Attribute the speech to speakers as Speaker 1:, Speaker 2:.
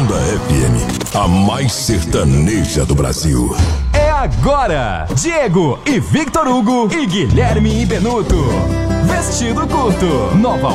Speaker 1: Banda FM, a mais sertaneja do Brasil.
Speaker 2: É agora! Diego e Victor Hugo e Guilherme e Benuto. Vestido Curto. Nova